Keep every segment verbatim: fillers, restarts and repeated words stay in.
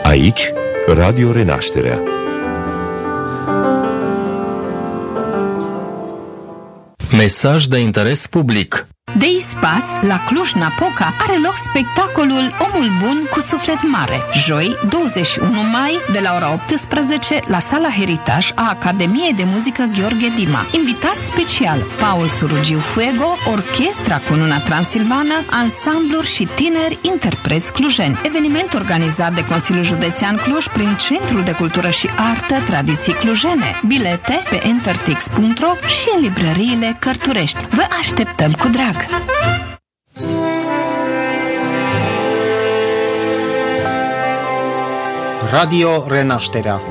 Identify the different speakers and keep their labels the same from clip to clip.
Speaker 1: Aici, Radio Renașterea.
Speaker 2: Mesaj de interes public.
Speaker 3: De Ispas, la Cluj-Napoca, are loc spectacolul Omul Bun cu Suflet Mare, joi, douăzeci și unu mai, de la ora optsprezece, la Sala Heritaj a Academiei de Muzică Gheorghe Dima. Invitați special: Paul Surugiu Fuego, Orchestra Cununa Transilvană, ansambluri și tineri interpreți clujeni. Eveniment organizat de Consiliul Județean Cluj prin Centrul de Cultură și Artă Tradiții Clujene. Bilete pe entertix punct ro și în librăriile Cărturești. Vă așteptăm cu drag!
Speaker 4: Radio Renașterea.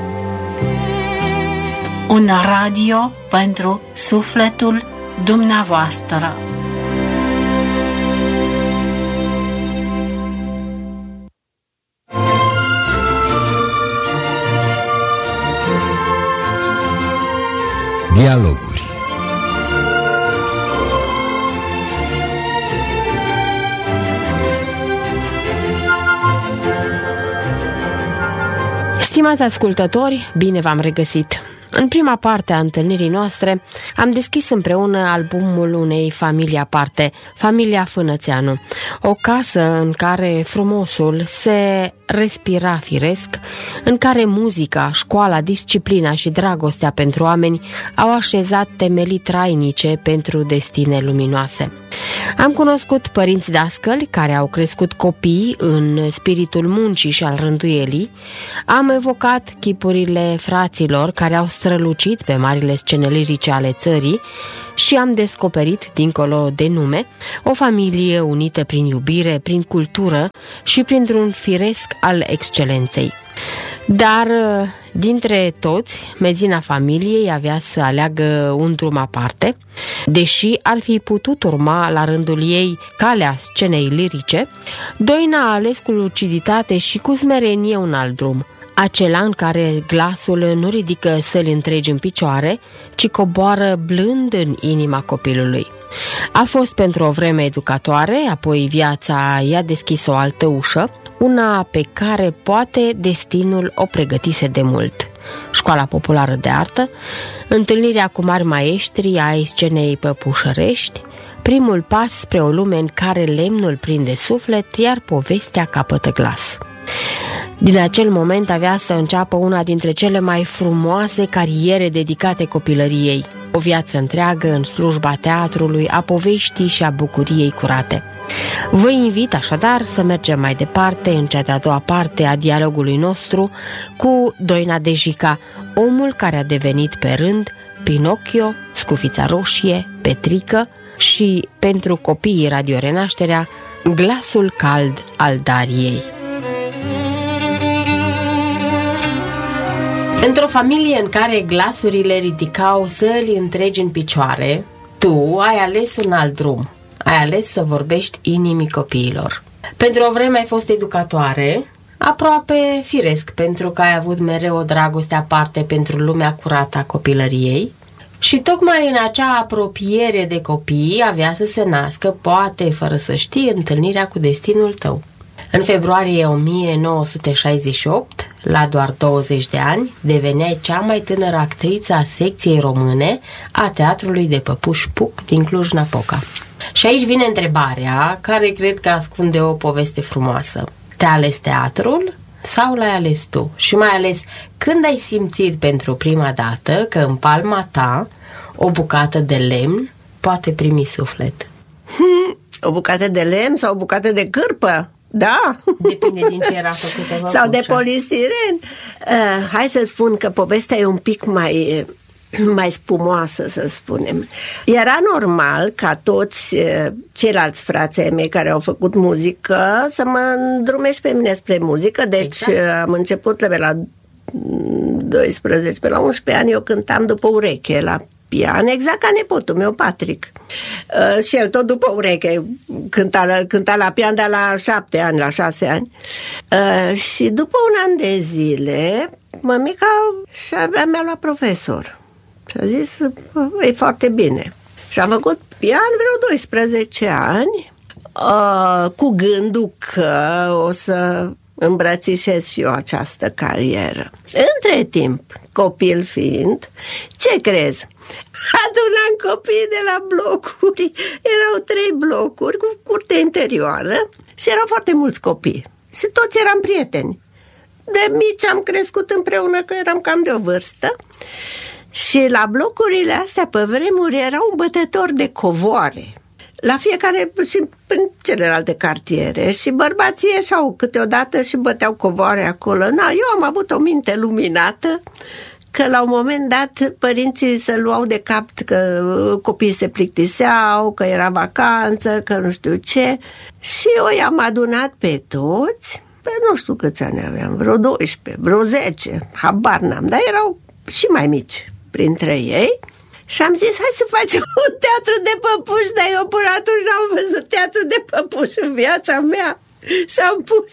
Speaker 5: Un radio pentru sufletul dumneavoastră.
Speaker 6: Dialoguri.
Speaker 7: Stimați ascultători, bine v-am regăsit! În prima parte a întâlnirii noastre am deschis împreună albumul unei familii aparte, familia Fânățeanu, o casă în care frumosul se respira firesc, în care muzica, școala, disciplina și dragostea pentru oameni au așezat temelii trainice pentru destine luminoase. Am cunoscut părinți dascăli care au crescut copii în spiritul muncii și al rânduielii, am evocat chipurile fraților care au strălucit pe marile scene lirice ale țării și am descoperit, dincolo de nume, o familie unită prin iubire, prin cultură și printr-un firesc al excelenței. Dar dintre toți, mezina familiei avea să aleagă un drum aparte, deși ar fi putut urma la rândul ei calea scenei lirice, Doina a ales cu luciditate și cu smerenie un alt drum, acela în care glasul nu ridică săli întregi în picioare, ci coboară blând în inima copilului. A fost pentru o vreme educatoare, apoi viața i-a deschis o altă ușă, una pe care poate destinul o pregătise de mult. Școala Populară de Artă, întâlnirea cu mari maestri ai scenei păpușărești, primul pas spre o lume în care lemnul prinde suflet, iar povestea capătă glas. Din acel moment avea să înceapă una dintre cele mai frumoase cariere dedicate copilăriei, o viață întreagă în slujba teatrului, a poveștii și a bucuriei curate. Vă invit așadar să mergem mai departe în cea de-a doua parte a dialogului nostru cu Doina Dejica, omul care a devenit pe rând Pinocchio, Scufița Roșie, Petrică și, pentru copiii Radio Renașterea, glasul cald al Dariei. Într-o familie în care glasurile ridicau săli întregi în picioare, tu ai ales un alt drum. Ai ales să vorbești inimii copiilor. Pentru o vreme ai fost educatoare, aproape firesc, pentru că ai avut mereu o dragoste aparte pentru lumea curată a copilăriei și tocmai în acea apropiere de copii avea să se nască, poate fără să știi, întâlnirea cu destinul tău. În februarie o mie nouă sute șaizeci și opt, la doar douăzeci de ani, deveneai cea mai tânără actriță a secției române a Teatrului de Păpuși Puc din Cluj-Napoca. Și aici vine întrebarea, care cred că ascunde o poveste frumoasă. Te-a ales teatrul sau l-ai ales tu? Și mai ales, când ai simțit pentru prima dată că în palma ta o bucată de lemn poate primi suflet?
Speaker 8: Hmm, o bucată de lemn sau o bucată de cârpă? Da.
Speaker 7: Depinde din ce era făcută.
Speaker 8: Sau de polistiren. Uh, hai să spun că povestea e un pic mai, mai spumoasă, să spunem. Era normal ca toți uh, ceilalți frații mei care au făcut muzică să mă îndrumești pe mine spre muzică. Deci exact. uh, am început pe la doisprezece, pe la unsprezece ani eu cântam după ureche la pian, exact ca nepotul meu, Patrick. Uh, și el tot după ureche cânta la, cânta la pian de la șapte ani, la șase ani. Uh, și după un an de zile, mămica și-a, mi-a luat profesor. Și a zis, e foarte bine. Și am făcut pian vreo doisprezece ani, uh, cu gândul că o să îmbrățișez și eu această carieră. Între timp, copil fiind, ce crezi? Adunam copiii de la blocuri, erau trei blocuri cu curte interioară și erau foarte mulți copii și toți eram prieteni. De mici am crescut împreună, că eram cam de o vârstă. Și la blocurile astea, pe vremuri, era un bătător de covoare. La fiecare și în celelalte cartiere. Și bărbații ieșau câteodată și băteau covoare acolo. Na, eu am avut o minte luminată, că la un moment dat părinții se luau de cap că copiii se plictiseau, că era vacanță, că nu știu ce. Și eu i-am adunat pe toți, pe nu știu câți ani aveam, vreo doisprezece, vreo zece, habar n-am, dar erau și mai mici printre ei. Și am zis, hai să facem un teatru de păpuși, dar eu până atunci n-am văzut teatru de păpuși în viața mea. Și am pus.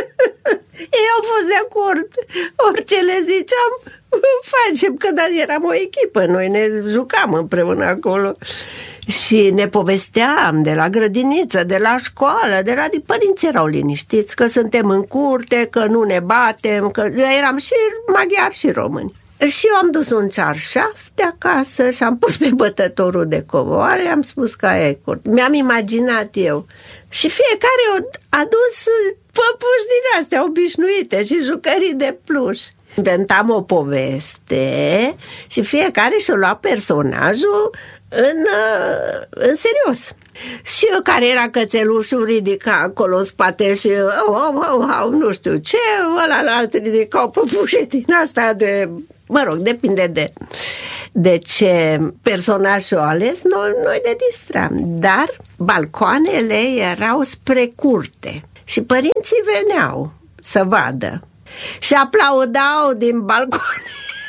Speaker 8: Ei au fost de acord. Orice le ziceam, facem, că dar eram o echipă, noi ne jucam împreună acolo. Și ne povesteam de la grădiniță, de la școală, de la... Părinții erau liniștiți că suntem în curte, că nu ne batem, că eram și maghiari și români. Și eu am dus un cearșaf de acasă și am pus pe bătătorul de covoare, am spus că aia e curt. Mi-am imaginat eu. Și fiecare a dus păpuși din astea obișnuite și jucării de pluș. Inventam o poveste și fiecare și-o lua personajul în, în serios. Și eu, care era cățelușul, ridica acolo în spate și au, au, au, au, nu știu ce, ăla-alt ridica o păpușe din asta de... Mă rog, depinde de, de ce personaj și-o ales, noi, noi ne distram. Dar balcoanele erau spre curte și părinții veneau să vadă și aplaudau din balcoane.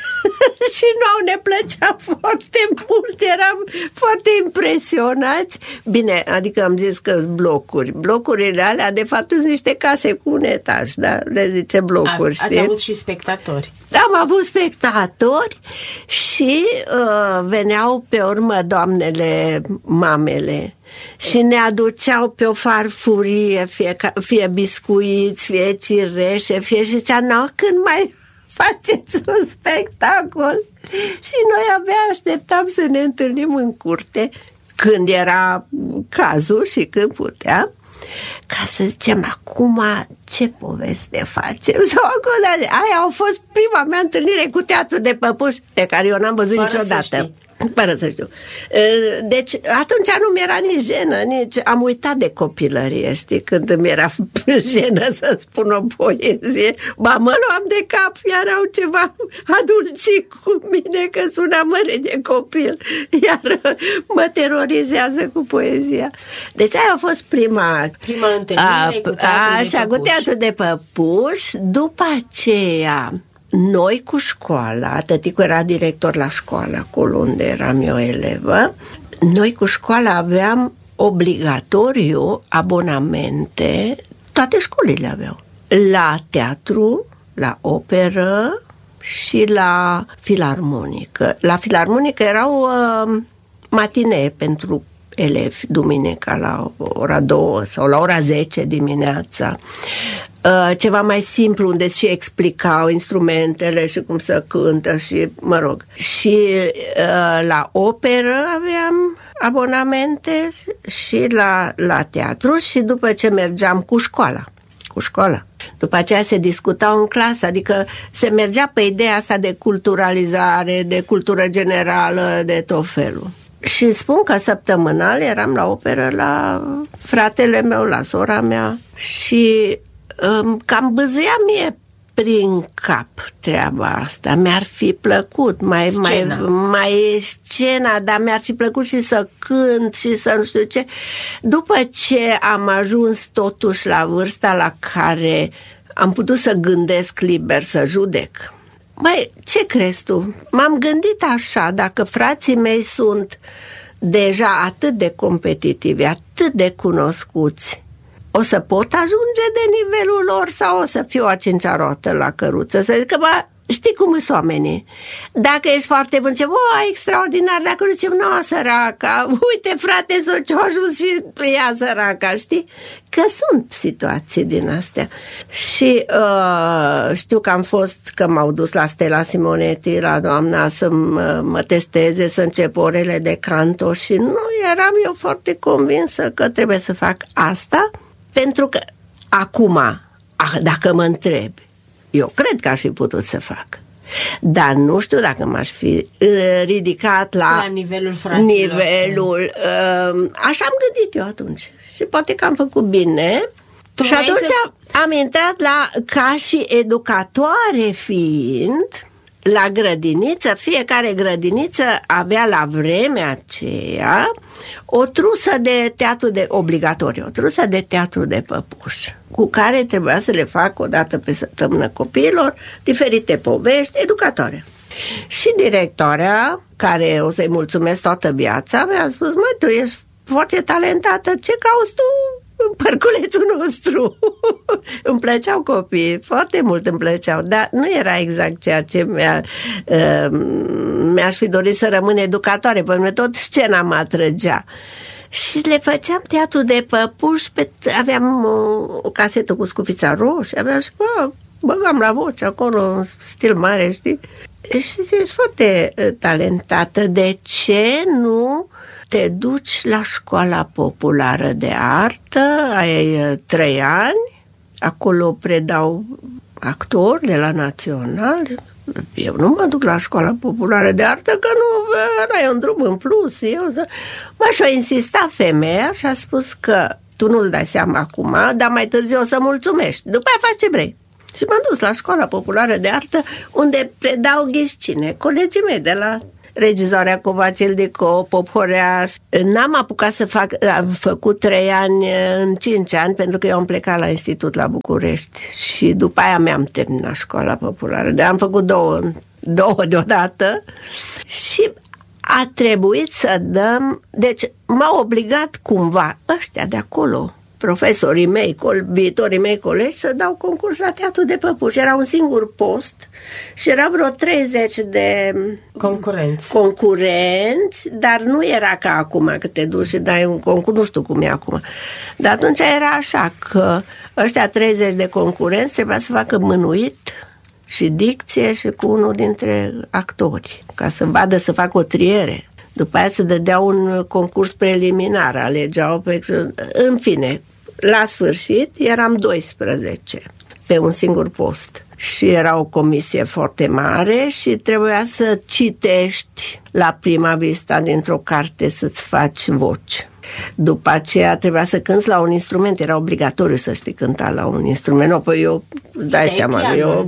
Speaker 8: Și nouă ne plăcea foarte mult, eram foarte impresionați. Bine, adică am zis că sunt blocuri. Blocurile alea, de fapt, sunt niște case cu un etaj, da? Le zice blocuri,
Speaker 5: A,
Speaker 8: știi?
Speaker 5: Ați avut și spectatori.
Speaker 8: Am avut spectatori și uh, veneau pe urmă doamnele, mamele, și ne aduceau pe o farfurie, fie, fie biscuiți, fie cireșe, fie și zicea, no, când mai faceți un spectacol? Și noi abia așteptam să ne întâlnim în curte, când era cazul și când puteam, ca să zicem, acum ce poveste facem? Sau acum, aia a fost prima mea întâlnire cu teatru de păpuși, pe care eu n-am văzut Fără niciodată. Fără să știu. Deci atunci nu mi-era nici jenă, nici... Am uitat de copilărie, știi, când îmi era jenă să spun o poezie. Ba, mă luam de cap, iar au ceva adulții cu mine, că sună mare de copil, iar mă terorizează cu poezia. Deci aia a fost prima...
Speaker 5: Prima întâlnire a, cu teatru
Speaker 8: a,
Speaker 5: de
Speaker 8: așa,
Speaker 5: păpuși.
Speaker 8: cu teatru de păpuși. După aceea... Noi cu școala, tăticul era director la școală, acolo unde eram eu elevă, noi cu școala aveam obligatoriu abonamente, toate școlile aveau, la teatru, la operă și la filarmonică. La filarmonică erau uh, matinee pentru elevi, duminica la ora două sau la ora zece dimineața. Uh, ceva mai simplu, unde și explicau instrumentele și cum să cântă și, mă rog. Și uh, la operă aveam abonamente și la, la teatru și după ce mergeam cu școala. Cu școala. După aceea se discutau în clasă, adică se mergea pe ideea asta de culturalizare, de cultură generală, de tot felul. Și spun că săptămânal eram la operă la fratele meu, la sora mea și um, cam bâzâia mie prin cap treaba asta. Mi-ar fi plăcut mai,
Speaker 5: scena.
Speaker 8: mai, mai scena, dar mi-ar fi plăcut și să cânt și să nu știu ce. După ce am ajuns totuși la vârsta la care am putut să gândesc liber, să judec. Băi, ce crezi tu? M-am gândit așa, dacă frații mei sunt deja atât de competitivi, atât de cunoscuți, o să pot ajunge de nivelul lor sau o să fiu a cincea roată la căruță? Să zic că, bă, știi cum sunt oamenii. Dacă ești foarte bun, ce, bă, extraordinar, dacă nu zicem, nu, săraca, uite, frate, s-o ce-a ajuns și ea săraca, știi? Că sunt situații din astea. Și uh, știu că am fost, că m-au dus la Stella Simonetti, la doamna, să mă, mă testeze, să încep orele de canto și nu eram eu foarte convinsă că trebuie să fac asta, pentru că acum, ah, dacă mă întrebi, eu cred că aș fi putut să fac. Dar nu știu dacă m-aș fi ridicat la,
Speaker 5: la nivelul fraților.
Speaker 8: Nivelul, uh, așa am gândit eu atunci. Și poate că am făcut bine. Tu și atunci să... am intrat la, ca și educatoare fiind, la grădiniță. Fiecare grădiniță avea la vremea aceea o trusă de teatru de obligatoriu, o trusă de teatru de păpuși, cu care trebuia să le fac o dată pe săptămână copiilor diferite povești educatoare. Și directoarea, care o să-i mulțumesc toată viața, mi-a spus, măi, tu ești foarte talentată, ce cauți tu în parculețul nostru? Îmi plăceau copiii, foarte mult îmi plăceau, dar nu era exact ceea ce mi-a, uh, mi-aș fi dorit să rămân educatoare, pentru că tot scena mă atrăgea. Și le făceam teatru de păpuși, pe, aveam o, o casetă cu scufița roșie, aveam și bă, băgam la voce acolo, în stil mare, știi? Și ești foarte talentată, de ce nu te duci la școala populară de artă, ai trei ani, acolo predau actori de la Național. Eu nu mă duc la școala populară de artă, că nu, ăla e un drum în plus. Eu, mă, și-a insistat femeia și a spus că tu nu-ți dai seama acum, dar mai târziu o să mulțumești. După aia faci ce vrei. Și m-am dus la școala populară de artă, unde predau ghiscine, colegii mei de la Regizoarea Covacildico, Pophorea. N-am apucat să fac, am făcut trei ani în cinci ani, pentru că eu am plecat la institut la București și după aia mi-am terminat școala populară. De am făcut două, două deodată și a trebuit să dăm, deci m-au obligat cumva ăștia de acolo, profesorii mei, viitorii mei colegi, să dau concurs la teatru de păpuși. Era un singur post și era vreo treizeci de
Speaker 5: concurenți.
Speaker 8: concurenți, dar nu era ca acum, că te duci și dai un concurs, nu știu cum e acum. Dar atunci era așa, că ăștia treizeci de concurenți trebuia să facă mânuit și dicție și cu unul dintre actori, ca să vadă să facă o triere. După aia se dădea un concurs preliminar, alegeau pe... În fine, la sfârșit eram doisprezece pe un singur post și era o comisie foarte mare și trebuia să citești la prima vista dintr-o carte, să-ți faci voci. După aceea trebuia să cânți la un instrument, era obligatoriu să știi cânta la un instrument. No, păi eu, dai de seama, piano, eu...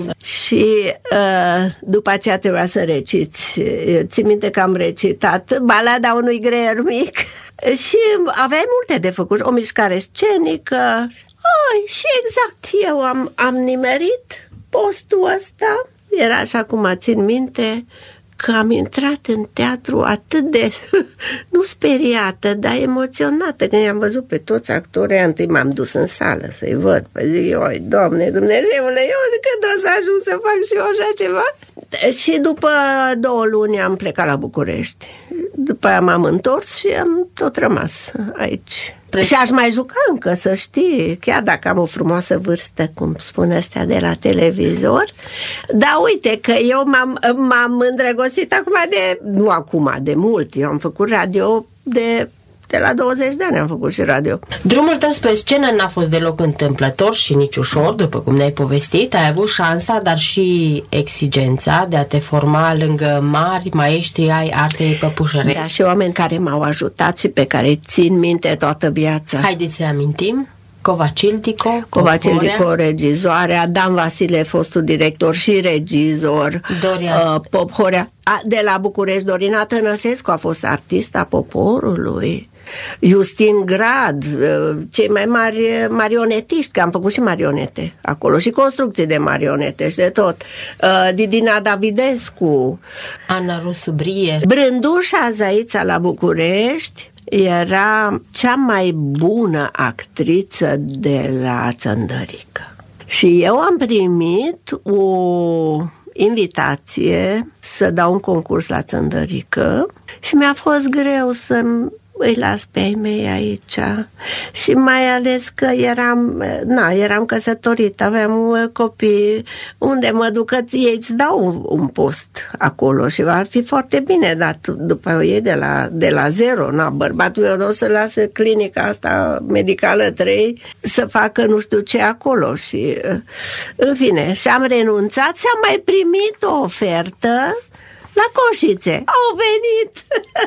Speaker 8: Și uh, după aceea trebuia să reciți. Țin minte că am recitat Balada unui greier mic și aveai multe de făcut, o mișcare scenică. Ai, și exact eu am, am nimerit postul ăsta. Era așa cum țin minte, că am intrat în teatru atât de, nu speriată, dar emoționată. Când i-am văzut pe toți actorii, întâi m-am dus în sală să-i văd. Păi zic eu, Doamne Dumnezeule, eu când o să ajung să fac și eu așa ceva? Și după două luni am plecat la București. După aia m-am întors și am tot rămas aici. Pre- și aș mai juca încă, să știi, chiar dacă am o frumoasă vârstă, cum spun ăștia de la televizor. Dar uite că eu m-am, m-am îndrăgostit acum de, nu acum, de mult. Eu am făcut radio de, de la douăzeci de ani am făcut și radio.
Speaker 5: Drumul tău spre scenă n-a fost deloc întâmplător și nici ușor, după cum ne-ai povestit. Ai avut șansa, dar și exigența de a te forma lângă mari maestri ai artei păpușărești.
Speaker 8: Da, și oameni care m-au ajutat și pe care țin minte toată viața.
Speaker 5: Haideți să amintim. Covacildico,
Speaker 8: Covacildico, regizoarea, Dan Vasile, fostul director și regizor,
Speaker 5: Doria.
Speaker 8: Uh, Pophorea. A, de la București, Dorina Tănăsescu a fost artista poporului. Justin Grad, cei mai mari marionetiști, că am făcut și marionete acolo și construcții de marionete și de tot. Didina Davidescu,
Speaker 5: Ana Rusubrie,
Speaker 8: Brândușa Zăița la București, era cea mai bună actriță de la Țăndărică. Și eu am primit o invitație să dau un concurs la Țăndărică și mi-a fost greu să îi las pe ai mei aici și mai ales că eram, na, eram căsătorită, aveam copii, unde mă duc, că ei îți dau un, un post acolo și va fi foarte bine, dar după o iei de la, de la zero, na, bărbatul meu nu o să lasă clinica asta medicală trei să facă nu știu ce acolo și în fine, și-am renunțat și am mai primit o ofertă la Coșițe. Au venit,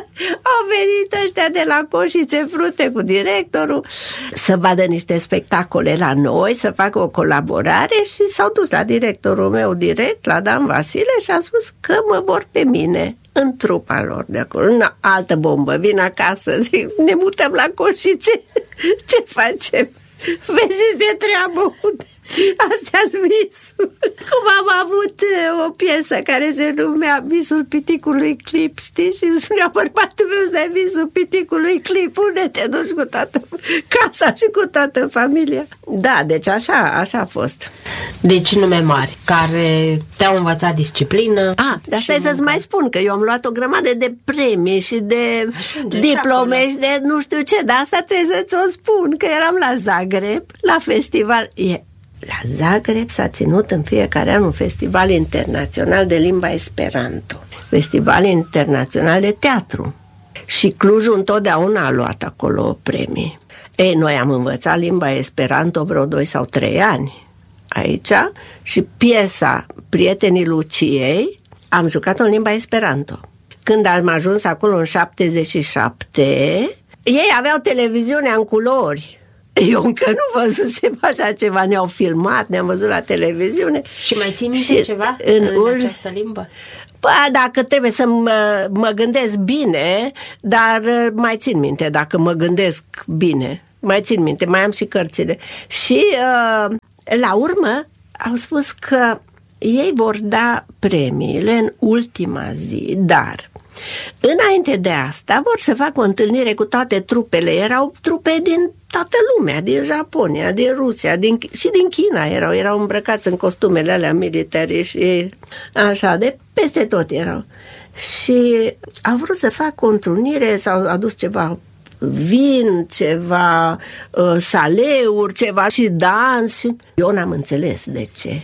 Speaker 8: au venit ăștia de la Coșițe Frunte cu directorul să vadă niște spectacole la noi, să facă o colaborare și s-au dus la directorul meu direct, la Dan Vasile, și a spus că mă vor pe mine în trupa lor de acolo. Una altă bombă, vin acasă, zic, ne mutăm la Coșițe. Ce facem? Vezi de treabă. Astea-s visul. Cum am avut o piesă care se numea Visul piticului Clip, știi? Și îmi spunea bărbatul meu, ăsta e visul piticului Clip, unde te duci cu toată casa și cu toată familia? Da, deci așa, așa a fost.
Speaker 5: Deci nume mari care te-au învățat disciplină.
Speaker 8: Ah, dar stai să-ți mai spun că eu am luat o grămadă de premii și de Ajunge diplome și de nu știu ce, dar asta trebuie să ți-o spun, că eram la Zagreb, la festival. E La Zagreb s-a ținut în fiecare an un festival internațional de limba Esperanto, festival internațional de teatru. Și Clujul întotdeauna a luat acolo premii. Ei, noi am învățat limba Esperanto vreo doi sau trei ani aici și piesa Prietenii Luciei am jucat-o în limba Esperanto. Când am ajuns acolo în șaptezeci și șapte, ei aveau televiziunea în culori. Eu încă nu văzusem așa ceva, ne-au filmat, ne-am văzut la televiziune.
Speaker 5: Și mai ții minte și ceva în, în ul... această limbă?
Speaker 8: Păi, dacă trebuie să mă, mă gândesc bine, dar mai țin minte, dacă mă gândesc bine, mai țin minte, mai am și cărțile. Și uh, la urmă au spus că ei vor da premiile în ultima zi, dar înainte de asta vor să facă o întâlnire cu toate trupele. Erau trupe din toată lumea, din Japonia, din Rusia, din, și din China erau, erau îmbrăcați în costumele alea militare și așa, de peste tot erau. Și au vrut să facă o întrunire, s-au adus ceva vin, ceva uh, saleuri, ceva și dans. Și eu n-am înțeles de ce.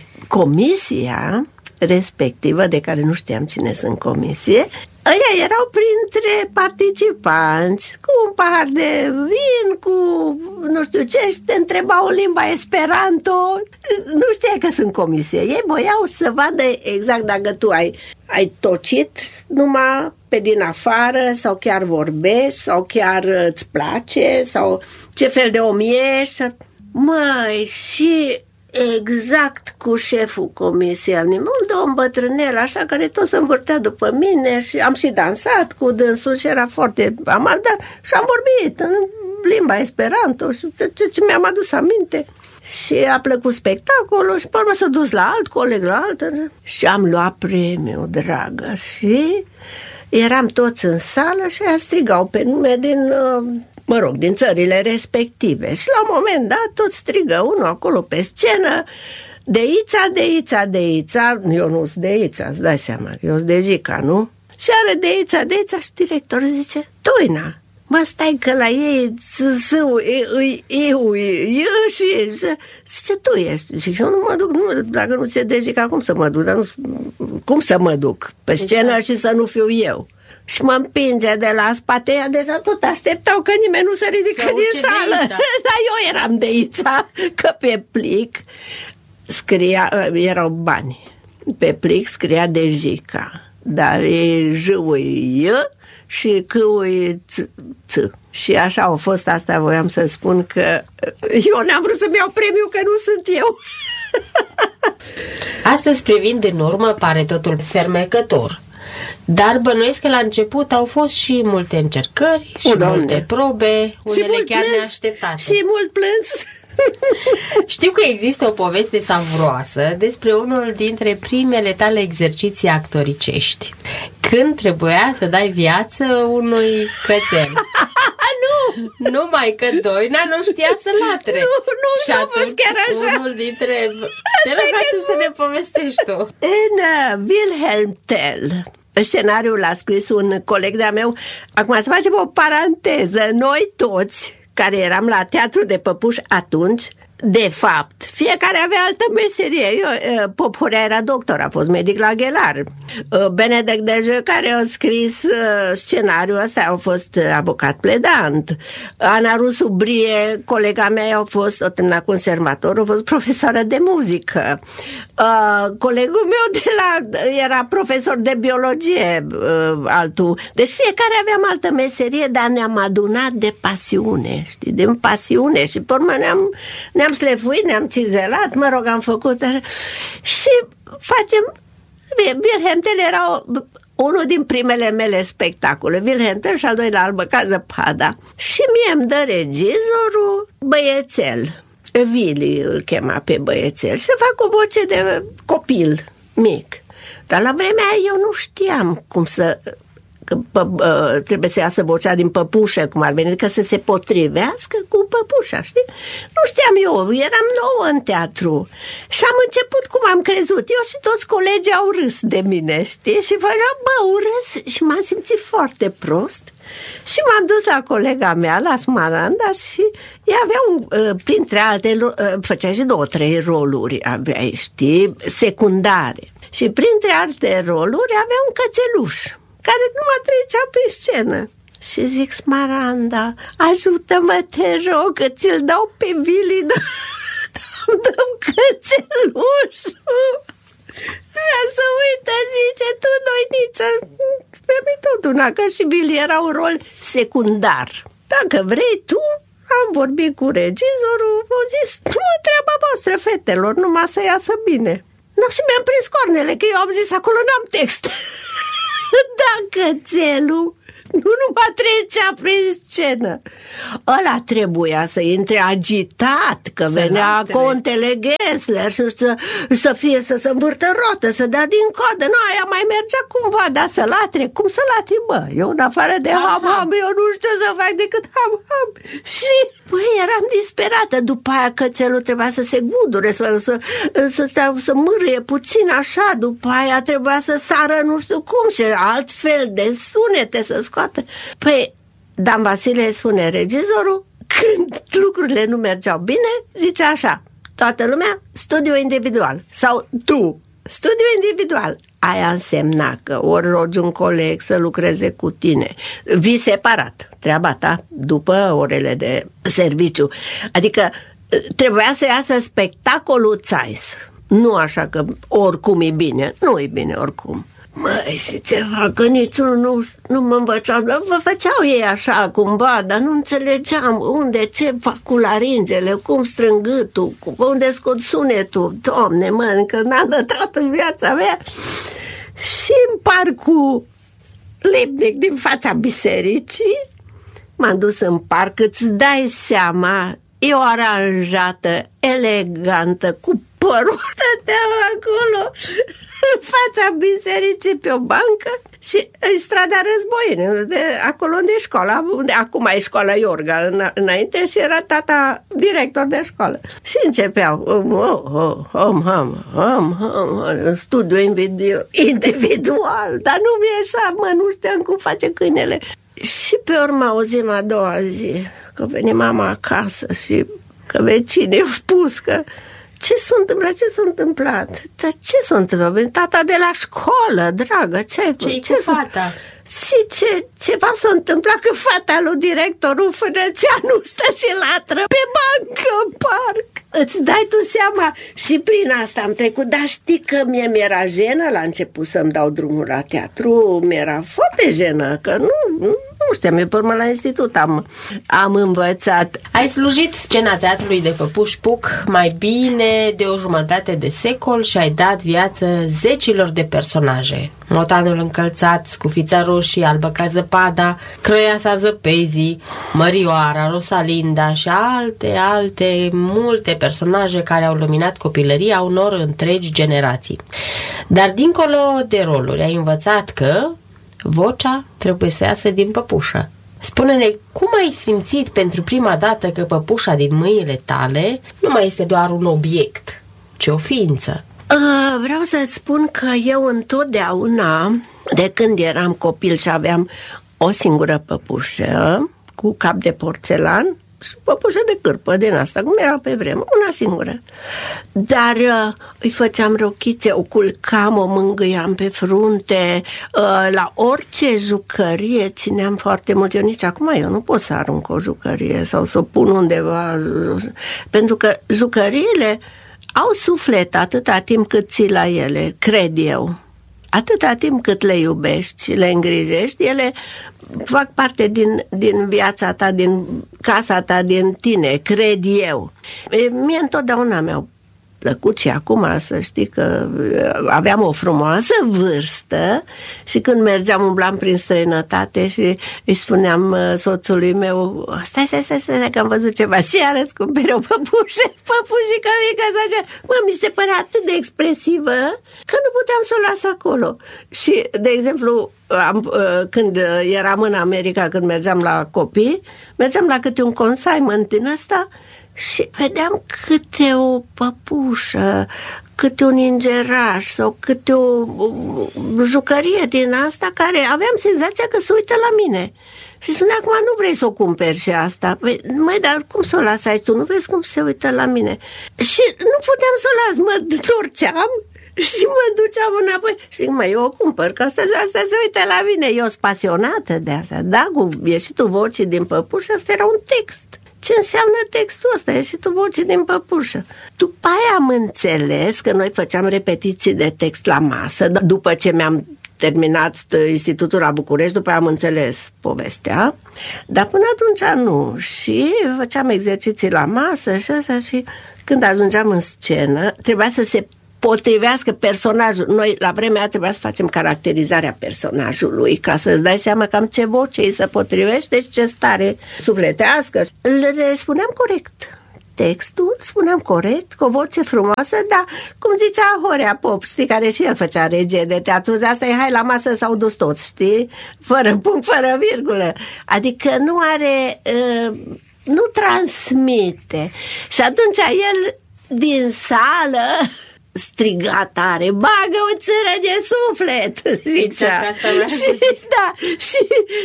Speaker 8: Comisia respectivă, de care nu știam cine sunt comisie, ăia erau printre participanți cu un pahar de vin, cu nu știu ce, și te întrebau în limba Esperanto. Nu știai că sunt comisie. Ei voiau să vadă exact dacă tu ai, ai tocit numai pe din afară sau chiar vorbești sau chiar îți place sau ce fel de om ești. Măi, și exact cu șeful comisiei, un domn bătrânel, așa, care tot se învârtea după mine și am și dansat cu dânsul și era foarte amabil, dar și am vorbit în limba Esperanto și ce, ce mi-am adus aminte. Și a plăcut spectacolul și pe urmă s-a dus la alt coleg, la altă și am luat premiul, dragă, și eram toți în sală și aia strigau pe nume din... mă rog, din țările respective. Și la un moment dat tot strigă unul acolo pe scenă, Deița, Deița, Deița. Eu nu sunt Deița, îți dai seama, eu sunt de Jica, nu? Și are Deița, Deița și directorul zice, Toina, mă, stai că la ei zău, eu, și zice, tu ești. Zic, eu nu mă duc, nu, dacă nu ți-e de Jica, cum să mă duc? Dar nu, cum să mă duc pe scenă exact. Și să nu fiu eu? Și mă împinge de la spate, ea deja tot așteptau că nimeni nu se ridică Sau din sală. Dar eu eram Deița, că pe plic scria, erau bani. Pe plic scria de Jica, dar e J-ui și C-ui Ț. Și așa au fost, asta voiam să spun că eu n-am vrut să-mi iau premiu, că nu sunt eu.
Speaker 5: Astăzi, privind în urmă, pare totul fermecător. Dar bănuiesc că la început au fost și multe încercări și o, multe probe, unele chiar plâns, neașteptate.
Speaker 8: Și mult plâns.
Speaker 5: Știu că există o poveste savuroasă despre unul dintre primele tale exerciții actoricești, când trebuia să dai viață unui cățel. Numai că Doina nu știa să latre.
Speaker 8: Nu, nu,
Speaker 5: și
Speaker 8: nu a fost chiar așa.
Speaker 5: Unul dintre... Te rog să ne povestești tu.
Speaker 8: În uh, Wilhelm Tell, scenariul l-a scris un coleg de-a meu. Acum să facem o paranteză. Noi toți care eram la Teatru de Păpuși atunci, de fapt, fiecare avea altă meserie. Eu, Pop Horea era doctor, a fost medic la Ghelar. Benedek Dejeu, care a scris scenariul ăsta, a fost avocat pledant. Ana Rusu Brie, colega mea, a fost, o terminat conservator, a fost profesoară de muzică. Colegul meu de la, era profesor de biologie, altul. Deci fiecare aveam altă meserie, dar ne-am adunat de pasiune, știi, de pasiune și pe urmă ne-am, ne-am șlefuit, ne-am cizelat, mă rog, am făcut așa. Și facem... Wilhelm Tell era o, unul din primele mele spectacole. Wilhelm Tell și al doilea Albăca Zăpada. Și mie îmi dă regizorul Băiețel. Vili îl chema pe Băiețel. Și să fac o voce de copil mic. Dar la vremea aia eu nu știam cum să... Că pă, uh, trebuie să iasă vocea din păpușă, cum ar veni, că să se potrivească cu păpușa, știi? Nu știam eu, eram nouă în teatru și am început cum am crezut eu și toți colegii au râs de mine, știi? Și făceam, bă, urâs și m-am simțit foarte prost și m-am dus la colega mea, la Smaranda, și ea avea un, uh, printre alte, uh, făcea și două, trei roluri, avea, știi, secundare. Și printre alte roluri avea un cățeluș care nu mă trecea pe scenă. Și zic, Smaranda, ajută-mă, te rog, că ți-l dau pe Vili, dăm cățelușul. Aia să uită, zice, tu, Doiniță, pe tot una, că și Vili era un rol secundar. Dacă vrei tu, am vorbit cu regizorul, au zis, nu, treaba voastră, fetelor, numai să iasă bine. No, și mi-am prins cornele, că eu am zis, acolo n-am text. Da, cățelul nu numai trecea prin scenă. Ăla trebuia să intre agitat, că să venea latre. Contele Gessler și să, să fie, să se învârtă rotă, să dea din coadă. Nu, aia mai mergea cumva, dar să latre. Cum să latre, bă? Eu, în afară de ham-ham, eu nu știu să fac decât ham-ham. Și, băi, eram disperată. După aia cățelul trebuia să se gudure, să, să, să, să, să mârâie puțin așa. După aia trebuia să sară nu știu cum și altfel de sunete să scoată. Păi, Dan Vasile spune, regizorul, când lucrurile nu mergeau bine, zice așa, toată lumea, studiu individual. Sau tu, studiu individual. Aia însemna că ori rogi un coleg să lucreze cu tine, vii separat, treaba ta, după orele de serviciu. Adică trebuia să iasă spectacolul țais. Nu așa că oricum e bine, nu e bine oricum. Măi, și ceva, că niciunul nu, nu mă învățau, vă făceau ei așa cumva, dar nu înțelegeam unde, ce fac cu laringele, cum strâng gâtul, unde scot sunetul. Doamne, mă, încă n-am lătrat în viața mea. Și în parcul Lipnic din fața bisericii m-am dus în parc, îți dai seama, e o aranjată, elegantă, cu părul, stăteam acolo în fața bisericii pe o bancă și în strada Războieni, de acolo unde e școala, unde acum e școala Iorga, înainte, și era tata director de școală. Și începeau oh, oh, om, om, om, om, studiu individual, dar nu mi-e așa, mă, nu știam cum face câinele. Și pe urmă auzim a doua zi că veni mama acasă și că vecinii au spus că ce s-a întâmplat? Ce s-a întâmplat? Dar ce s-a întâmplat? Tata de la școală, dragă, ce-ai
Speaker 5: Ce-i ce cu fata?
Speaker 8: Ce, ceva s-a întâmplat că fata lui directorul Fânățeanu stă și latră pe bancă în parc. Îți dai tu seama? Și prin asta am trecut, dar știi că mie mi-era jenă la început să-mi dau drumul la teatru, mi-era foarte jenă, că nu, nu, nu știam, eu pe urmă la institut am, am învățat.
Speaker 5: Ai slujit scena Teatrului de Păpuși Puc mai bine de o jumătate de secol și ai dat viață zecilor de personaje. Motanul încălțat, Scufița Roșie, Albăca Zăpada, Crăiasa Zăpezii, Mărioara, Rosalinda și alte, alte, multe personaje care au luminat copilăria unor întregi generații. Dar dincolo de roluri ai învățat că vocea trebuie să iasă din păpușă. Spune-ne, cum ai simțit pentru prima dată că păpușa din mâinile tale nu mai este doar un obiect, ci o ființă?
Speaker 8: Uh, vreau să-ți spun că eu întotdeauna, de când eram copil și aveam o singură păpușă cu cap de porțelan și păpușă de cârpă din asta, cum era pe vreme, una singură. Dar uh, îi făceam rochițe, o culcam, o mângâiam pe frunte, uh, la orice jucărie țineam foarte mult. Eu nici acum eu nu pot să arunc o jucărie sau să o pun undeva, pentru că jucăriile au suflet atâta timp cât ții la ele, cred eu. Atâta timp cât le iubești și le îngrijești, ele fac parte din, din viața ta, din casa ta, din tine, cred eu. E, mie întotdeauna mi-au plăcut și acum să știi că aveam o frumoasă vârstă și când mergeam, umblam prin străinătate și îi spuneam soțului meu, stai, stai, stai, stai, că am văzut ceva și arăți cumpere o păpușă, păpușică mică, așa. Mă, mi se părea atât de expresivă că nu puteam să o las acolo. Și, de exemplu, am, când eram în America, când mergeam la copii, mergeam la câte un consignment din ăsta și vedeam câte o păpușă, câte un ingeraș sau câte o, o jucărie din asta care aveam senzația că se uită la mine. Și spunea, acum nu vrei să o cumperi și asta? Măi, dar cum să o las aici? Tu nu vezi cum se uită la mine? Și nu puteam să o las, mă întorceam și mă duceam înapoi. Și zic, măi, eu o cumpăr, că asta, asta se uită la mine. Eu sunt pasionată de asta. Da, cu ieșitul vocii din păpușă, asta era un text. Ce înseamnă textul ăsta? Ieșitul vocii din păpușă. După aia am înțeles că noi făceam repetiții de text la masă, după ce mi-am terminat institutul la București, după aia am înțeles povestea, dar până atunci nu. Și făceam exerciții la masă și așa, și când ajungeam în scenă, trebuia să se potrivească personajul. Noi la vremea aia trebuia să facem caracterizarea personajului ca să-ți dai seama cam ce voce îi se potrivește și ce stare sufletească. Le spuneam corect textul, spuneam corect, cu o voce frumoasă, dar cum zicea Horea Pop, știi, care și el făcea regie de teatru, de asta e hai la masă s-au dus toți, știi? Fără punct, fără virgulă. Adică nu are, uh, nu transmite. Și atunci el din sală striga tare, bagă o țără de suflet, zicea.
Speaker 5: Exact,
Speaker 8: și, da, și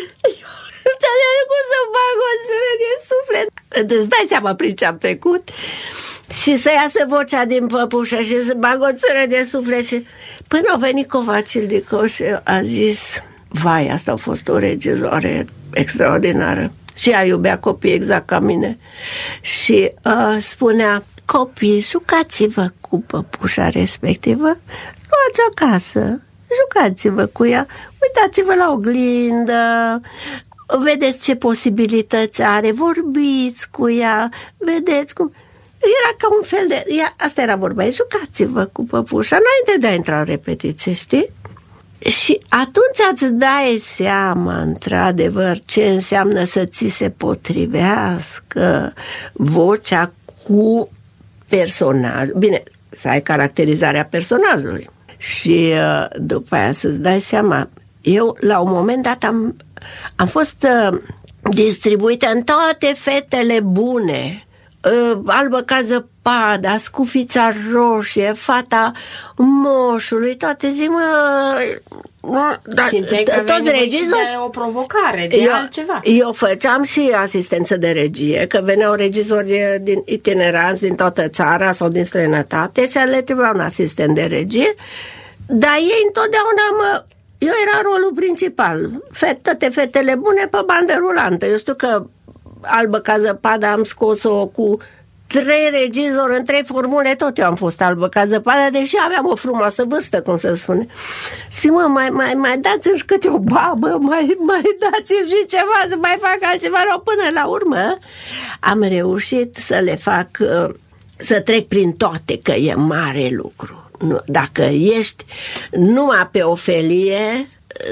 Speaker 8: cum să bag o țără de suflet? Îți dai seama prin ce am trecut? Și să iasă vocea din păpușă și să bag o țără de suflet și până a venit Covacil Dico și a zis, vai, asta a fost o regizoare extraordinară și ea iubea copiii exact ca mine și uh, spunea, copii, jucați-vă cu păpușa respectivă, luați acasă, jucați-vă cu ea, uitați-vă la oglindă, vedeți ce posibilități are, vorbiți cu ea, vedeți cum... Era ca un fel de... Ea, asta era vorba, jucați-vă cu păpușa înainte de a intra în repetiție, știi? Și atunci îți dai seama, într-adevăr, ce înseamnă să ți se potrivească vocea cu personaj. Bine, să ai caracterizarea personajului. Și după aia să-ți dai seama, eu la un moment dat am, am fost uh, distribuită în toate fetele bune, uh, Albă ca zăpada, Scufița roșie, Fata moșului, toate zi, mă, mă da, toți regizori,
Speaker 5: o provocare de
Speaker 8: eu,
Speaker 5: altceva.
Speaker 8: Eu făceam și asistență de regie, că veneau regizori din itineranți din toată țara sau din străinătate și le trebuia un asistent de regie, dar ei întotdeauna mă... Eu era rolul principal, Fet, toate fetele bune pe bandă rulantă. Eu știu că Albă ca zăpada am scos-o cu trei regizori în trei formule, tot eu am fost Albă ca zăpada, deși aveam o frumoasă vârstă, cum să spune. Și mă, mai, mai, mai dați-mi și câte o babă, mai, mai dați-mi și ceva, să mai fac altceva. Rău, până la urmă am reușit să le fac, să trec prin toate, că e mare lucru. Nu, dacă ești numai pe Ofelie,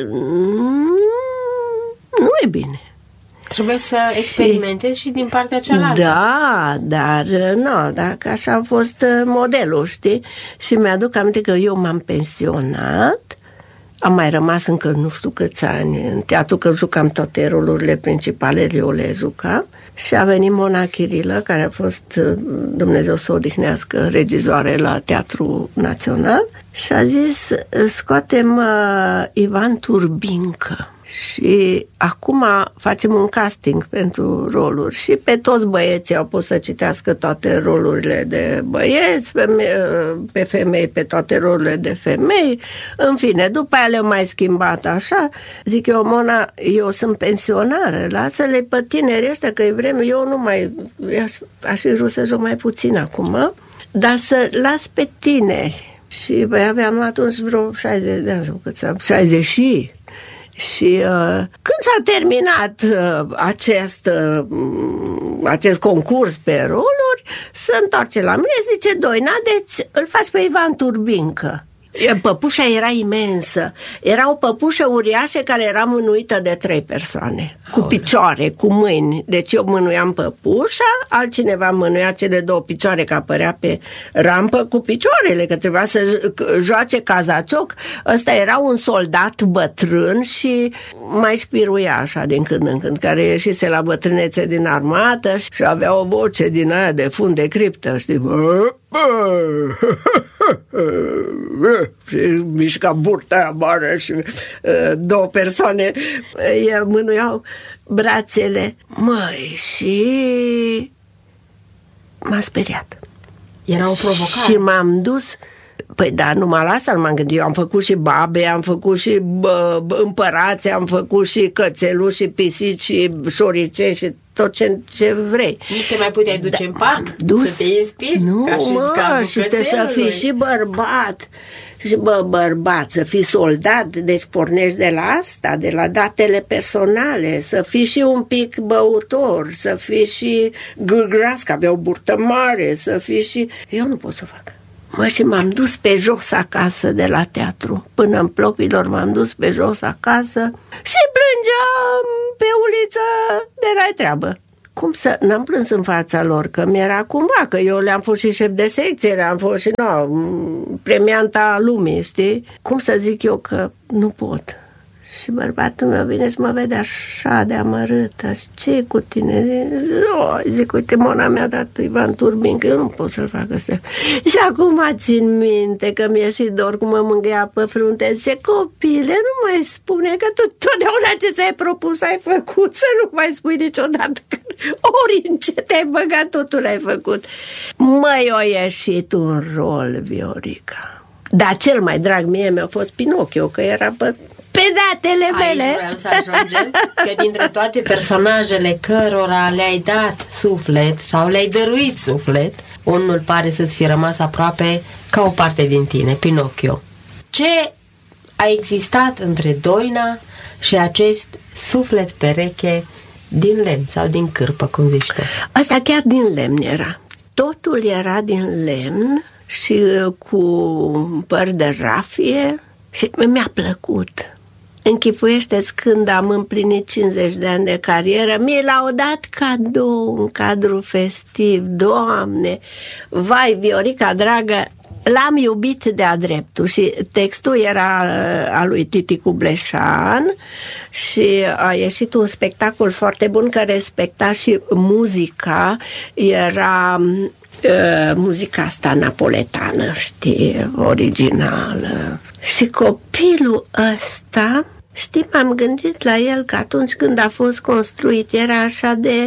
Speaker 8: nu e bine.
Speaker 5: Trebuie să experimentezi și, și din partea cealaltă.
Speaker 8: Da, dar nu, dacă așa a fost modelul, știi? Și mi-aduc aminte că eu m-am pensionat, Am mai rămas încă nu știu câți ani în teatru, că jucam toate rolurile principale, eu le jucam. Și a venit Mona Chirilă, care a fost, Dumnezeu să o odihnească, regizoare la Teatru Național, și a zis, scoatem uh, Ivan Turbincă și acum facem un casting pentru roluri. Și pe toți băieții au pus să citească toate rolurile de băieți, pe, pe femei pe toate rolurile de femei. În fine, după aia le-au mai schimbat așa. Zic eu, Mona, eu sunt pensionară, lasă-le pe tineri ăștia, că e vreme, eu nu mai, aș, aș fi vrut să joc mai puțin acum, dar să las pe tineri. Și băi, aveam atunci vreo șaizeci de ani sau cât am, șaizeci și... Și uh, când s-a terminat uh, acest, uh, acest concurs pe roluri, se întoarce la mine și zice, Doina, deci îl faci pe Ivan Turbincă. Păpușa era imensă. Era o păpușă uriașă care era mânuită de trei persoane. Cu picioare, cu mâini. Deci eu mânuiam păpușa, altcineva mânuia cele două picioare, că apărea pe rampă cu picioarele, că trebuia să joace cazacioc. Ăsta era un soldat bătrân și mai șpiruia așa din când în când, care ieșise la bătrânețe din armată și avea o voce din aia de fund de criptă, știi? Și mișca burta aia mare și uh, două persoane uh, mânuiau brațele. Măi, și m-a speriat.
Speaker 5: Era o provocare.
Speaker 8: Și m-am dus. Păi da, numai la asta nu m-am gândit. Eu am făcut și babe, am făcut și bă, împărați, am făcut și cățeluși, și pisici, și șoricei, și tot ce, ce vrei.
Speaker 5: Nu te mai puteai duce da, în parc?
Speaker 8: Dus?
Speaker 5: Să te inspiri?
Speaker 8: Nu,
Speaker 5: ca și
Speaker 8: mă, și te să fii și bărbat. Și bă, bărbat, să fii soldat, deci pornești de la asta, de la datele personale, să fii și un pic băutor, să fii și gâlgras, că avea o burtă mare, să fii și... Eu nu pot să fac. Mă, și m-am dus pe jos acasă de la teatru. Până în Plopilor m-am dus pe jos acasă și plângeam pe uliță de la treabă. Cum să... N-am plâns în fața lor, că mi-era cumva, că eu le-am fost și șef de secție, le-am fost și, no, premianta lumii, știi? Cum să zic eu că nu pot? Și bărbatul meu vine și mă vede așa de amărâtă. Și ce cu tine? Oh, zic, uite, Mona mi-a dat Ivan Turbincă, eu nu pot să-l fac ăsta. Și acum țin minte că mi-e și dor cum mă mângâia pe frunte. Zice, copile, nu mai spune că tu totdeauna ce ți-ai propus ai făcut, să nu mai spui niciodată că ori în ce te-ai băgat, totul ai făcut. Măi, a ieșit un rol, Viorica. Dar cel mai drag mie mi-a fost Pinocchio, că era pe, pe datele mele.
Speaker 5: Aici vreau să ajungem, că dintre toate personajele cărora le-ai dat suflet sau le-ai dăruit suflet, unul pare să-ți fi rămas aproape ca o parte din tine, Pinocchio. Ce a existat între Doina și acest suflet pereche din lemn sau din cârpă, cum zici tu?
Speaker 8: Asta chiar din lemn era. Totul era din lemn și cu păr de rafie și mi-a plăcut. Închipuiește-ți, când am împlinit cincizeci de ani de carieră, mi l-au dat cadou în cadru festiv. Doamne, vai, Viorica dragă, l-am iubit de-a dreptul și textul era al lui Titicu Bleșan și a ieșit un spectacol foarte bun care respecta și muzica. Era uh, muzica asta napoletană, știi, originală. Și copilul ăsta, știi, m-am gândit la el că atunci când a fost construit era așa de...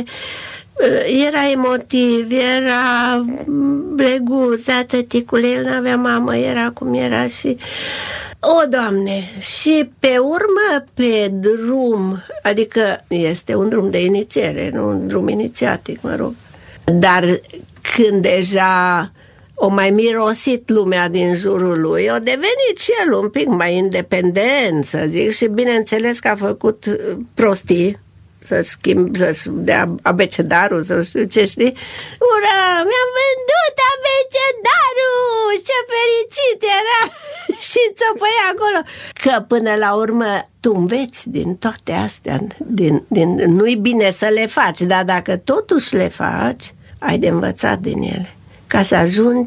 Speaker 8: era emotiv, era bleguț, da, tăticule, el n-avea mamă, era cum era și... O, Doamne! Și pe urmă, pe drum, adică este un drum de inițiere, nu un drum inițiatic, mă rog. Dar când deja o mai mirosit lumea din jurul lui, o devenit și el un pic mai independent, să zic, și bineînțeles că a făcut prostii, să-și schimb, să-și dea abecedarul, să știu ce, știi? Ura, mi-am vândut abecedarul! Ce fericit era! Și țopăi acolo. Că până la urmă tu înveți din toate astea. Din, din, nu-i bine să le faci, dar dacă totuși le faci, ai de învățat din ele. Ca să ajungi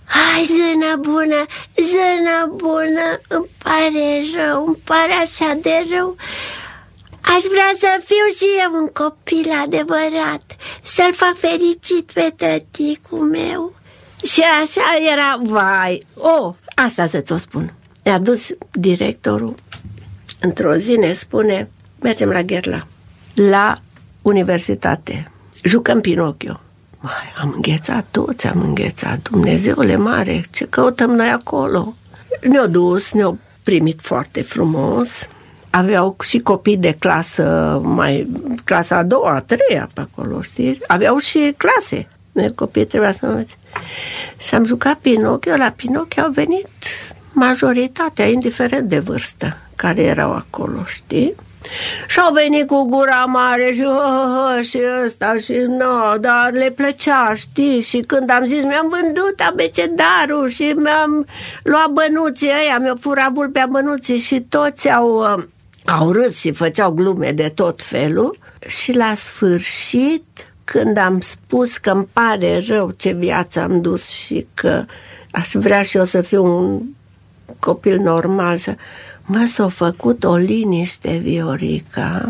Speaker 8: Hai, zână bună, zână bună, îmi pare rău, îmi pare așa de rău. Aș vrea să fiu și eu un copil adevărat, să-l fac fericit pe tăticul meu. Și așa era, vai, oh, asta să ți-o spun. Ne-a dus directorul, într-o zi ne spune, mergem la Gherla, la universitate, jucăm Pinocchio. Mai, am înghețat toți, am înghețat, Dumnezeule mare, ce căutăm noi acolo? Ne-au dus, ne-au primit foarte frumos. Aveau și copii de clasă, mai clasa a doua, a treia pe acolo, știi? Aveau și clase. Copiii trebuia să învețe. Și am jucat Pinocchio. La Pinocchio au venit majoritatea, indiferent de vârstă, care erau acolo, știi? Și au venit cu gura mare și, oh, și ăsta și no, dar le plăcea, știi? Și când am zis, mi-am vândut abecedarul și mi-am luat bănuții ăia, mi-au furat vulpea bănuții și toți au, au râs și făceau glume de tot felul. Și la sfârșit, când am spus că îmi pare rău ce viață am dus și că aș vrea și eu să fiu un copil normal, să... mă, s-a făcut o liniște, Viorica.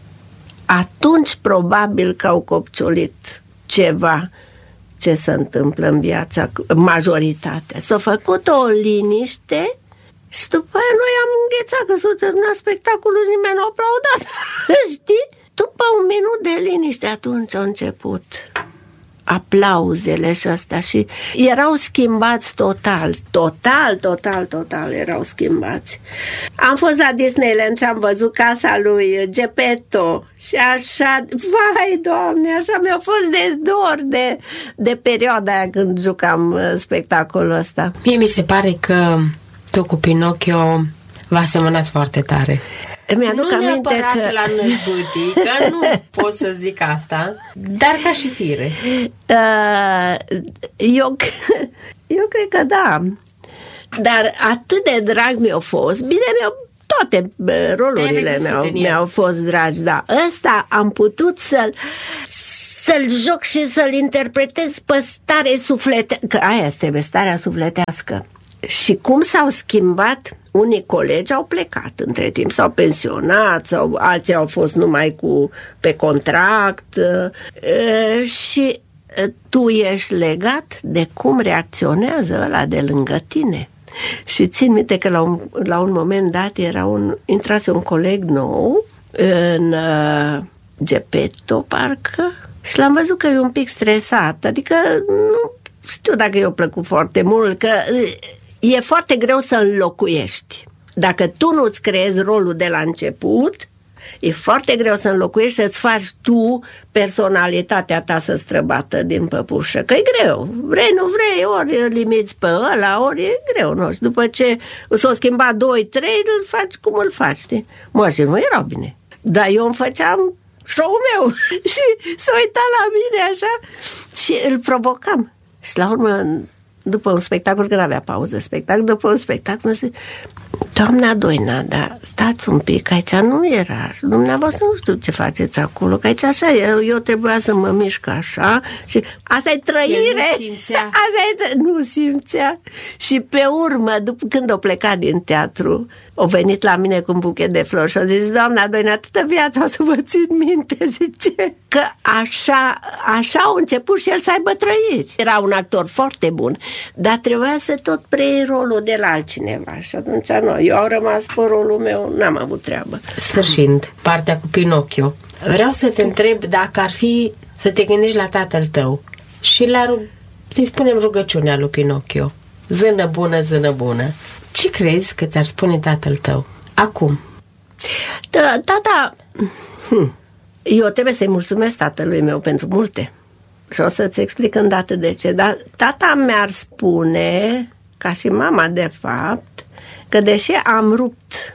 Speaker 8: Atunci probabil că au copciolit ceva ce se întâmplă în viața, majoritatea. S-a făcut o liniște și după aia noi am înghețat că s-a terminat spectacolul, nimeni nu a aplaudat. Știi? După un minut de liniște atunci a început aplauzele și astea și erau schimbați total, total, total, total erau schimbați. Am fost la Disneyland și am văzut casa lui Geppetto și așa, vai, Doamne, așa mi-a fost de dor de, de perioada aia când jucam spectacolul ăsta.
Speaker 5: Mie mi se pare că tu cu Pinocchio vă asemănați foarte tare.
Speaker 8: Mi-aduc
Speaker 5: nu
Speaker 8: aminte că...
Speaker 5: la năzbâtii, că nu pot să zic asta, dar ca și fire.
Speaker 8: Uh, eu, eu cred că da. Dar atât de drag mi-a fost. Bine, mi-au, toate rolurile mi-au, mi-au fost dragi, da. Ăsta am putut să-l să-l joc și să-l interpretez pe stare sufletească. Că aia trebuie, starea sufletească. Și cum s-au schimbat, unii colegi au plecat între timp, s-au pensionat, sau alții au fost numai cu pe contract e, și tu ești legat de cum reacționează ăla de lângă tine. Și țin minte că la un, la un moment dat era un, intrase un coleg nou în uh, Geppetto, parcă, și l-am văzut că e un pic stresat, adică nu știu dacă i-a plăcut foarte mult, că e foarte greu să înlocuiești. Dacă tu nu-ți creezi rolul de la început, e foarte greu să înlocuiești, să-ți faci tu personalitatea ta să străbată din păpușă, că e greu. Vrei, nu vrei, ori limiți pe ăla, ori e greu, nu? Și după ce s-o schimba doi, trei, îl faci cum îl faci, știi? Mă, și nu erau bine. Dar eu îmi făceam show-ul meu și s-a uitat la mine așa și îl provocam. Și la urmă, după un spectacol, că n-avea pauză spectacol, după un spectacol, și doamna Doina, dar stați un pic, aici nu era, dumneavoastră nu știu ce faceți acolo, că aici așa, eu, eu trebuia să mă mișc așa și asta e trăire.
Speaker 5: Nu simțea.
Speaker 8: Asta e, nu simțea. Și pe urmă, după când o plecat din teatru, o venit la mine cu un buchet de flori și a zis, doamna Doina, atâta viața să vă țin minte, zice, că așa, așa au început și el să aibă trăiri. Era un actor foarte bun, dar trebuia să tot preiei rolul de la altcineva și atunci nu, eu am rămas pe rolul meu, n-am avut treabă.
Speaker 5: Sfârșind, partea cu Pinocchio, vreau să te întreb dacă ar fi să te gândești la tatăl tău și la, să-i spunem, rugăciunea lui Pinocchio. Zână bună, zână bună. Ce crezi că ți-ar spune tatăl tău acum?
Speaker 8: Da, tata, hm, eu trebuie să-i mulțumesc tatălui meu pentru multe și o să-ți explic îndată de ce, dar tata mi-ar spune, ca și mama de fapt, că deși am rupt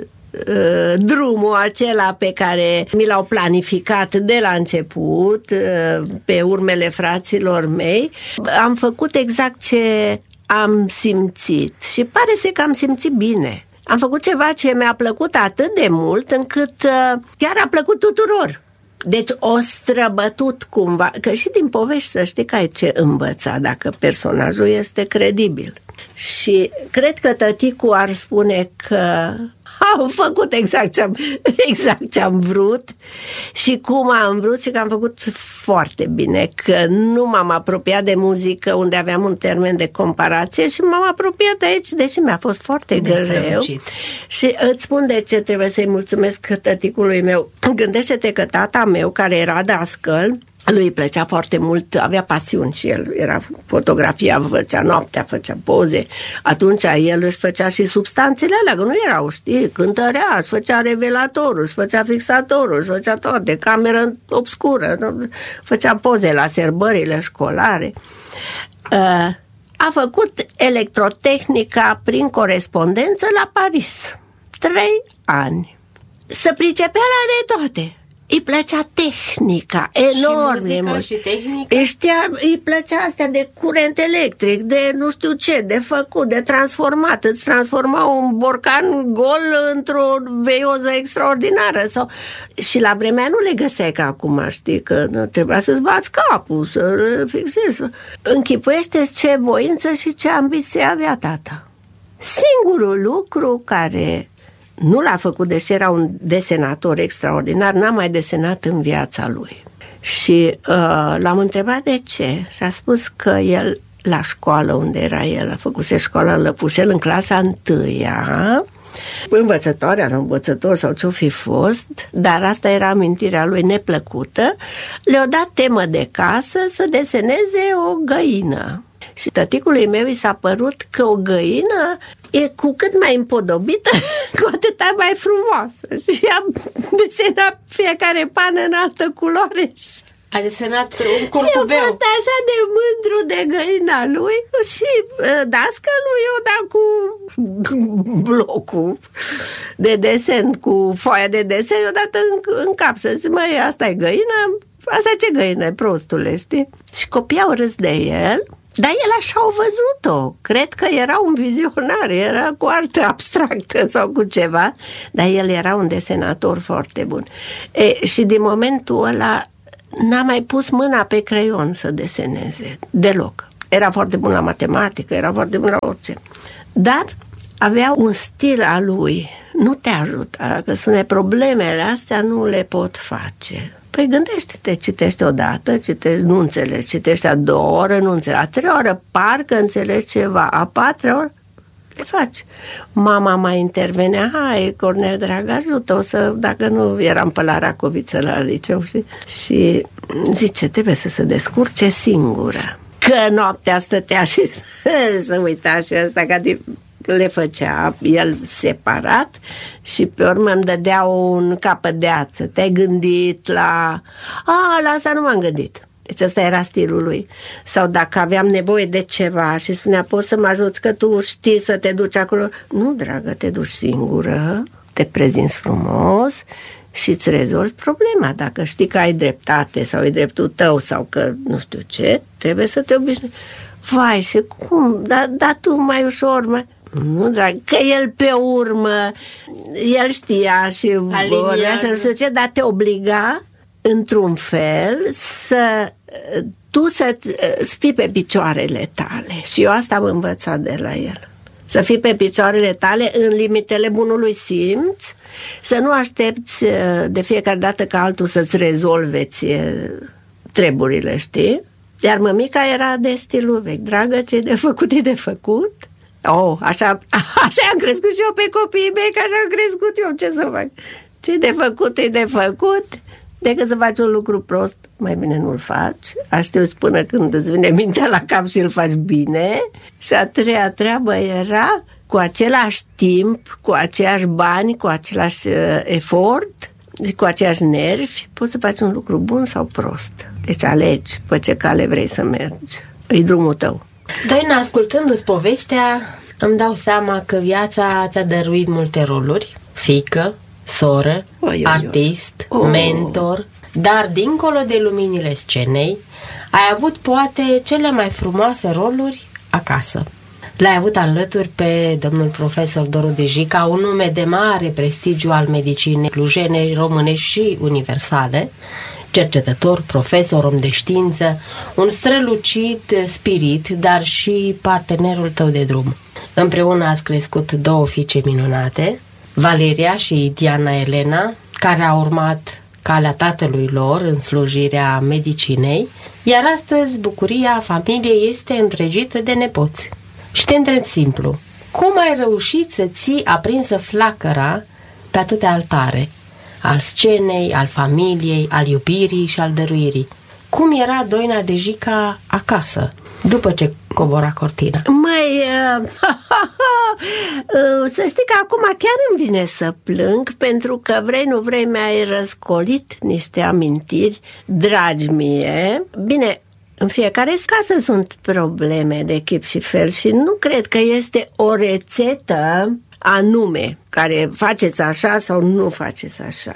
Speaker 8: uh, drumul acela pe care mi l-au planificat de la început, uh, pe urmele fraților mei, am făcut exact ce am simțit și pare să că am simțit bine. Am făcut ceva ce mi-a plăcut atât de mult încât uh, chiar a plăcut tuturor. Deci o străbătut cumva, că și din povești să știi că ai ce învăța dacă personajul este credibil. Și cred că tăticul ar spune că am făcut exact ce-am, exact ce-am vrut și cum am vrut și că am făcut foarte bine, că nu m-am apropiat de muzică unde aveam un termen de comparație și m-am apropiat de aici, deși mi-a fost foarte greu. Și îți spun de ce trebuie să-i mulțumesc tăticului meu. Gândește-te că tata meu, care era dascăl, lui îi plăcea foarte mult, avea pasiuni și el era fotografia, făcea noaptea, făcea poze. Atunci el își făcea și substanțele alea, că nu erau, știi, cântărea, își făcea revelatorul, își făcea fixatorul, își făcea toate, cameră obscură, făcea poze la serbările școlare. A făcut electrotehnica prin corespondență la Paris. Trei ani. Se pricepea la toate. Îi plăcea tehnica, enorm de mult.
Speaker 5: Și tehnica?
Speaker 8: Știa, îi plăcea astea de curent electric, de nu știu ce, de făcut, de transformat. Îți transforma un borcan gol într-o veioză extraordinară. Sau... Și la vremea nu le găseai ca acum, știi, că trebuia să-ți bați capul, să fixezi. Închipuiește-ți ce voință și ce ambiție avea tata. Singurul lucru care... nu l-a făcut, deși era un desenator extraordinar, n-a mai desenat în viața lui. Și uh, l-am întrebat de ce și a spus că el, la școală unde era el, a făcuse școala în Lăpușel, în clasa întâia, învățătoarea sau învățător sau ce-o fi fost, dar asta era amintirea lui neplăcută, le-a dat temă de casă să deseneze o găină. Și tăticului meu i s-a părut că o găină e cu cât mai împodobită, cu atâta mai frumoasă. Și am desenat fiecare pană în altă culoare.
Speaker 5: A desenat un curcubeu.
Speaker 8: Și a fost așa de mândru de găina lui și dascălui i-a dat cu blocul de desen, cu foaia de desen, i-a dat în, în cap și a zis, măi, asta e găina, asta ce găină, prostule, știi? Și copiii au râs de el. Dar el așa a văzut-o. Cred că era un vizionar, era cu artă abstractă sau cu ceva, dar el era un desenator foarte bun. E, și din momentul ăla n-a mai pus mâna pe creion să deseneze, deloc. Era foarte bun la matematică, era foarte bun la orice. Dar avea un stil al lui, nu te ajută, că spune, problemele astea nu le pot face. Păi gândește-te, citești odată, citești, nu înțelegi, citești a doua oră, nu înțelegi, a treia oră parcă înțelegi ceva, a patra oră le faci. Mama mai intervenea, hai, Cornel, drag, ajută-o să, dacă nu eram pe la Racoviță la liceu, și, și zice, trebuie să se descurce singură. Că noaptea stătea și să uita și asta, ca de... le făcea el separat și pe urmă îmi dădea un capăt de ață. Te-ai gândit la... A, la asta nu m-am gândit. Deci ăsta era stilul lui. Sau dacă aveam nevoie de ceva și spunea, poți să mă ajuți că tu știi să te duci acolo? Nu, dragă, te duci singură, te prezinți frumos și îți rezolvi problema. Dacă știi că ai dreptate sau e dreptul tău sau că nu știu ce, trebuie să te obișnuiești. Vai, și cum? Dar da, tu mai ușor, mai... Nu, drag, că el pe urmă, el știa și vorbea să nu știu ce, dar te obliga într-un fel să tu să fii pe picioarele tale. Și eu asta am învățat de la el. Să fii pe picioarele tale în limitele bunului simț, să nu aștepți de fiecare dată ca altul să-ți rezolve ție treburile, știi? Iar mămica era de stilul vechi. Dragă, ce-i de făcut e de făcut. Oh, așa, așa am crescut și eu pe copiii mei, că așa am crescut eu, ce să fac? Ce de făcut e de făcut, decât să faci un lucru prost, mai bine nu-l faci, aștepți până când îți vine mintea la cap și îl faci bine. Și a treia treabă era, cu același timp, cu aceiași bani, cu același uh, efort, cu aceiași nervi, poți să faci un lucru bun sau prost. Deci alegi pe ce cale vrei să mergi. E drumul tău.
Speaker 5: Doina, ascultându-ți povestea, îmi dau seama că viața ți-a dăruit multe roluri. Fiică, soră, oi, oi, artist, oi. mentor. Dar, dincolo de luminile scenei, ai avut poate cele mai frumoase roluri acasă. L-ai avut alături pe domnul profesor Doru Dejica, un nume de mare prestigiu al medicinei clujene, românești și universale, cercetător, profesor, om de știință, un strălucit spirit, dar și partenerul tău de drum. Împreună ați crescut două fiice minunate, Valeria și Diana Elena, care au urmat calea tatălui lor în slujirea medicinei, iar astăzi bucuria familiei este întregită de nepoți. Și te întreb simplu, cum ai reușit să ții aprinsă flacăra pe atâtea altare, al scenei, al familiei, al iubirii și al dăruirii? Cum era Doina Dejica acasă, după ce cobora cortina?
Speaker 8: Măi, uh, să știi că acum chiar îmi vine să plâng, pentru că vrei nu vrei mi-ai răscolit niște amintiri dragi mie. Bine, în fiecare casă sunt probleme de chip și fel și nu cred că este o rețetă anume care faceți așa sau nu faceți așa.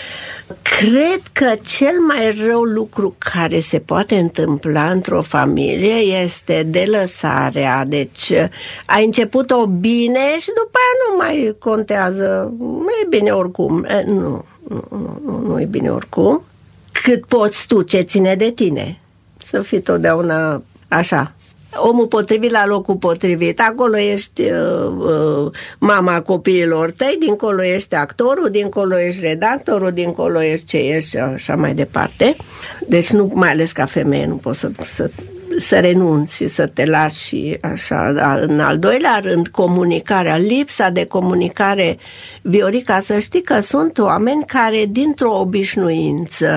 Speaker 8: Cred că cel mai rău lucru care se poate întâmpla într-o familie este delăsarea. Deci ai început-o bine și după aia nu mai contează. Nu e bine oricum. Nu, nu, nu, nu e bine oricum. Cât poți tu, ce ține de tine. Să fii totdeauna așa. Omul potrivit la locul potrivit. Acolo ești uh, uh, mama copiilor tăi, dincolo ești actorul, dincolo ești redactorul, dincolo ești ce ești și așa mai departe. Deci nu, mai ales ca femeie, nu poți să, să, să renunți și să te lași și așa. Dar în al doilea rând, comunicarea, lipsa de comunicare. Viorica, să știi că sunt oameni care dintr-o obișnuință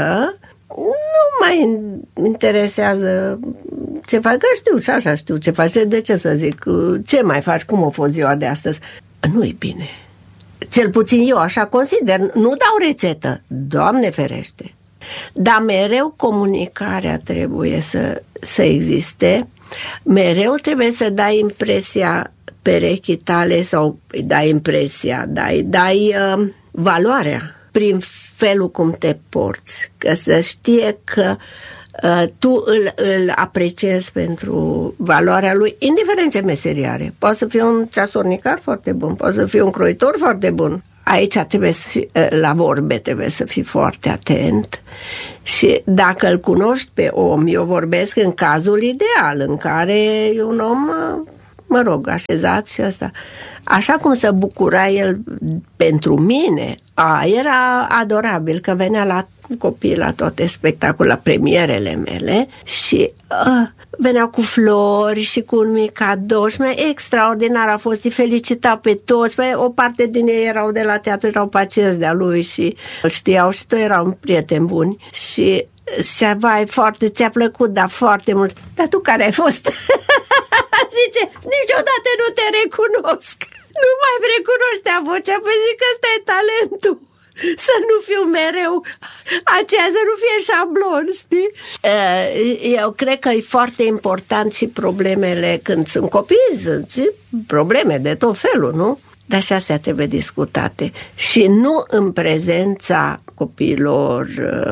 Speaker 8: nu mai interesează ce faci, că știu și așa știu ce faci, de ce să zic, ce mai faci, cum a fost ziua de astăzi. Nu-i bine. Cel puțin eu așa consider, nu dau rețetă, Doamne ferește. Dar mereu comunicarea trebuie să, să existe, mereu trebuie să dai impresia perechii tale sau dai impresia, dai, dai uh, valoarea prin felul cum te porți, că să știe că uh, tu îl, îl apreciezi pentru valoarea lui, indiferent ce meserie are. Poate să fie un ceasornicar foarte bun, poate să fie un croitor foarte bun. Aici trebuie să fii, la vorbe trebuie să fii foarte atent și dacă îl cunoști pe om, eu vorbesc în cazul ideal, în care e un om, mă rog, așezat și ăsta. Așa cum se bucura el pentru mine, a, era adorabil că venea la copii la toate spectacole, la premierele mele și a, venea cu flori și cu un mic cadou și mai extraordinar a fost, îi felicita pe toți, mai, o parte din ei erau de la teatru, erau pacienți de-a lui și îl știau și toți erau prieteni buni și și vai, foarte, ți-a plăcut, dar foarte mult. Dar tu care ai fost? Zice, niciodată nu te recunosc. Nu mai recunoștea vocea. Păi zic că ăsta e talentul. Să nu fiu mereu aceea, să nu fie șablon, știi? Eu cred că e foarte important și problemele când sunt copii, sunt și probleme de tot felul, nu? Dar și astea trebuie discutate. Și nu în prezența copiilor,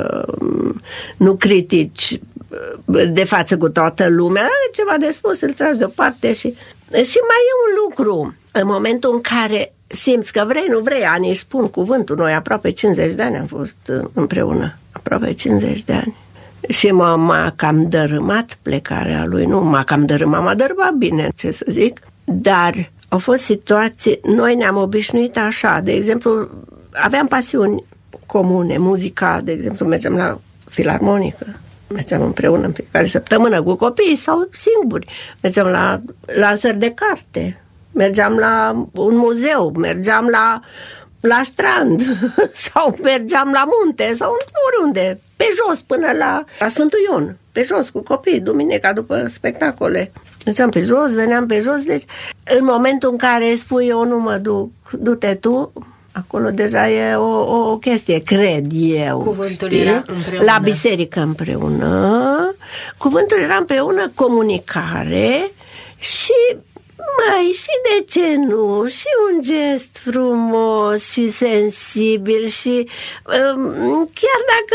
Speaker 8: nu critici de față cu toată lumea, are ceva de spus, îl tragi deoparte și... Și mai e un lucru, în momentul în care simți că vrei, nu vrei, ani își spun cuvântul, noi aproape cincizeci de ani am fost împreună, aproape cincizeci de ani. Și m-a, m-a cam dărâmat plecarea lui, nu m-a cam dărâmat, m-a dărâmat bine, ce să zic, dar au fost situații, noi ne-am obișnuit așa, de exemplu, aveam pasiuni comune, muzica, de exemplu, mergeam la filarmonică, mergeam împreună în fiecare săptămână cu copiii sau singuri, mergeam la lansări de carte, mergeam la un muzeu, mergeam la, la strand sau mergeam la munte sau oriunde, pe jos până la, la Sfântul Ion, pe jos cu copiii, duminica după spectacole. Mergeam pe jos, veneam pe jos, deci în momentul în care spui eu nu mă duc, du-te tu, acolo deja e o, o chestie, cred eu.
Speaker 5: Cuvântul
Speaker 8: știi?
Speaker 5: Era împreună.
Speaker 8: La biserică împreună, cuvântul era împreună, comunicare și mai și de ce nu, și un gest frumos și sensibil și um, chiar dacă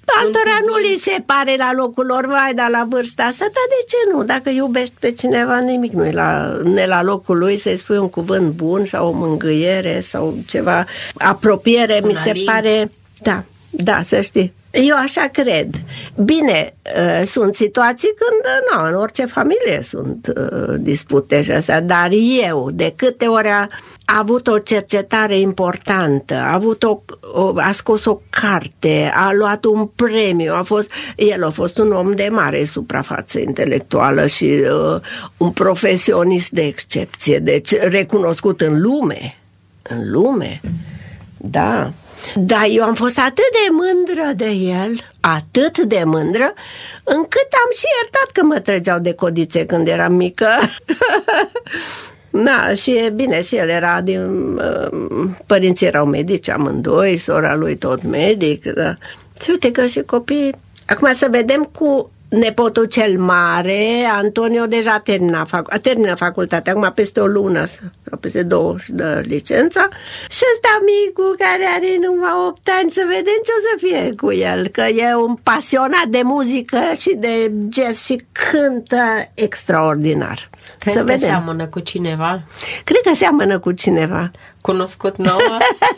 Speaker 8: Altora nu li se pare la locul lor, vai, dar la vârsta asta, dar de ce nu? Dacă iubești pe cineva, nimic nu e la, ne la locul lui să-i spui un cuvânt bun sau o mângâiere sau ceva, apropiere, un mi se alint. Pare, da, da, să știi. Eu așa cred. Bine, sunt situații când, nu, în orice familie sunt dispute și astea, dar eu, de câte ori a avut o cercetare importantă, a, avut o, o, a scos o carte, a luat un premiu, a fost, el a fost un om de mare suprafață intelectuală și uh, un profesionist de excepție, deci recunoscut în lume, în lume, da. Dar eu am fost atât de mândră de el, atât de mândră, încât am și iertat că mă trăgeau de codițe când eram mică. Da, și bine, și el era din... Părinții erau medici amândoi, sora lui tot medic, da. Și uite că și copiii... Acum să vedem cu nepotul cel mare, Antonio deja termina, fac, a terminat facultatea, acum peste o lună sau peste două și dă licența, și ăsta micu care are numai opt ani, să vedem ce o să fie cu el, că e un pasionat de muzică și de jazz și cântă extraordinar.
Speaker 5: Cred
Speaker 8: să
Speaker 5: că
Speaker 8: vedem.
Speaker 5: seamănă cu cineva.
Speaker 8: Cred că seamănă cu cineva.
Speaker 5: Cunoscut nouă?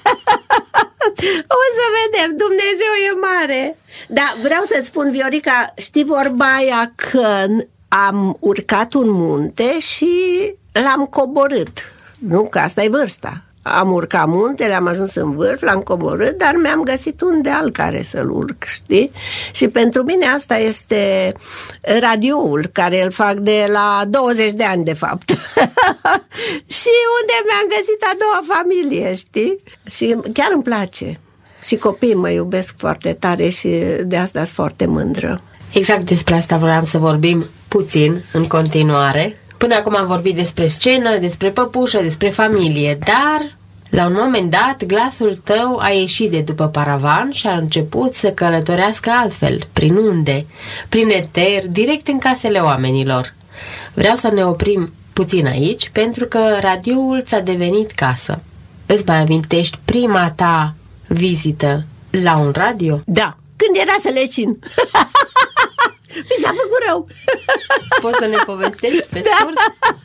Speaker 8: O să vedem, Dumnezeu e mare. Dar vreau să-ți spun, Viorica, știi vorba aia că am urcat un munte și l-am coborât. Nu, că asta e vârsta. Am urcat muntele, am ajuns în vârf, l-am coborât, dar mi-am găsit un deal care să-l urc, știi? Și pentru mine asta este radioul, care îl fac de la douăzeci de ani, de fapt. Și unde mi-am găsit a doua familie, știi? Și chiar îmi place. Și copiii mă iubesc foarte tare și de asta sunt foarte mândră.
Speaker 5: Exact despre asta vreau să vorbim puțin în continuare. Până acum am vorbit despre scenă, despre păpușă, despre familie, dar la un moment dat glasul tău a ieșit de după paravan și a început să călătorească altfel, prin unde, prin eter, direct în casele oamenilor. Vreau să ne oprim puțin aici, pentru că radioul ți-a devenit casă. Îți mai amintești prima ta vizită la un radio?
Speaker 8: Da, când era să le cin. Mi s-a făcut rău.
Speaker 5: Poți să ne povestești pe scurt?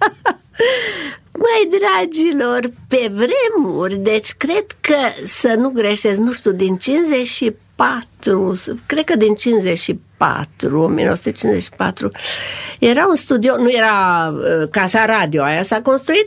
Speaker 8: Măi, dragilor, pe vremuri, deci cred că, să nu greșesc, nu știu, din cincizeci și patru, cred că din cincizeci și patru, o mie nouă sute cincizeci și patru, era un studio, nu era uh, casa radio aia, s-a construit